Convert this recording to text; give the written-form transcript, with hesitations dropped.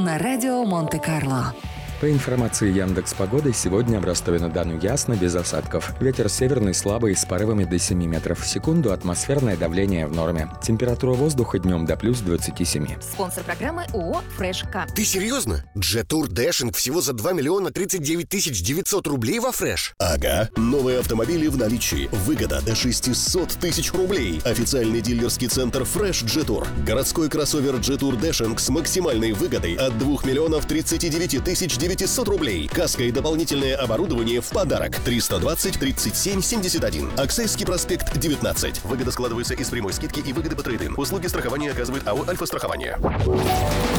на радио Монте-Карло. По информации Яндекс.Погоды, сегодня в Ростове-на-Дону ясно, без осадков. Ветер северный слабый с порывами до 7 метров в секунду, атмосферное давление в норме. Температура воздуха днем до плюс 27. Спонсор программы ООО «Фреш К». Ты серьезно? Джетур Дэшинг всего за 2 миллиона 39 тысяч 900 рублей во Фреш? Ага. Новые автомобили в наличии. Выгода до 600 тысяч рублей. Официальный дилерский центр Фреш Джетур. Городской кроссовер Джетур Дэшинг с максимальной выгодой от 2 миллионов 39 тысяч 900 рублей. Каска и дополнительное оборудование в подарок. 320 37 71. Аксайский проспект 19. Выгода складывается из прямой скидки и выгоды по трейд-ин. Услуги страхования оказывает АО «Альфа-страхование».